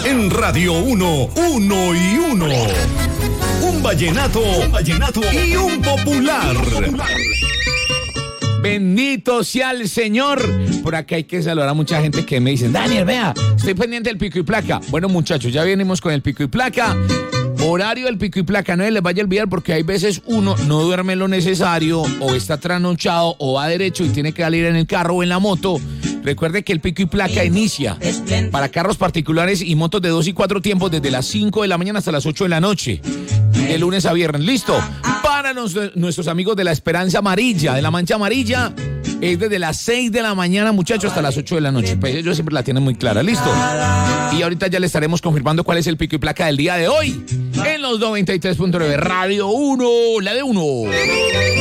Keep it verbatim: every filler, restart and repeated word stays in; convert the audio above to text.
En Radio Uno, uno y uno. Un vallenato, un vallenato y un popular. Bendito sea el Señor. Por acá hay que saludar a mucha gente que me dicen: Daniel, vea, estoy pendiente del pico y placa. Bueno, muchachos, ya venimos con el pico y placa. Horario del pico y placa, no se les vaya a olvidar, porque hay veces uno no duerme lo necesario, o está trasnochado, o va derecho y tiene que salir en el carro o en la moto. Recuerde que el pico y placa inicia para carros particulares y motos de dos y cuatro tiempos desde las cinco de la mañana hasta las ocho de la noche, de lunes a viernes. ¿Listo? Para nos, nuestros amigos de la Esperanza Amarilla, de la Mancha Amarilla, es desde las seis de la mañana, muchachos, hasta las ocho de la noche. Pues ellos siempre la tienen muy clara. ¿Listo? Y ahorita ya les estaremos confirmando cuál es el pico y placa del día de hoy en los noventa y tres punto nueve Radio uno, la de uno.